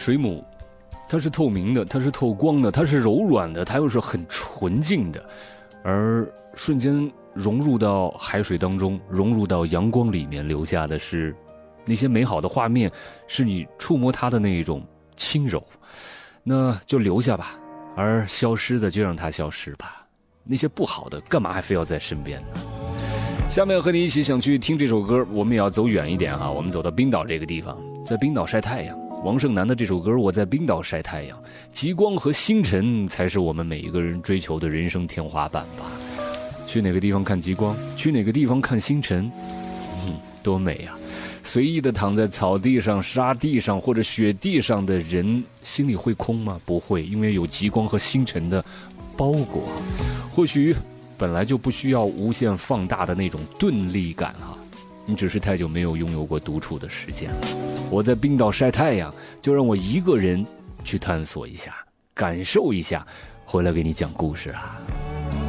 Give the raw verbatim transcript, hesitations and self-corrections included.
水母它是透明的，它是透光的，它是柔软的，它又是很纯净的，而瞬间融入到海水当中，融入到阳光里面，留下的是那些美好的画面，是你触摸它的那一种轻柔，那就留下吧，而消失的就让它消失吧，那些不好的干嘛还非要在身边呢？下面和你一起想去听这首歌，我们也要走远一点哈，我们走到冰岛这个地方，在冰岛晒太阳。王胜男的这首歌《我在冰岛晒太阳》，极光和星辰才是我们每一个人追求的人生天花板吧。去哪个地方看极光，去哪个地方看星辰，嗯，多美啊！随意的躺在草地上、沙地上或者雪地上的人，心里会空吗？不会，因为有极光和星辰的包裹。或许本来就不需要无限放大的那种钝力感啊，你只是太久没有拥有过独处的时间了。我在冰岛晒太阳，就让我一个人去探索一下，感受一下，回来给你讲故事啊。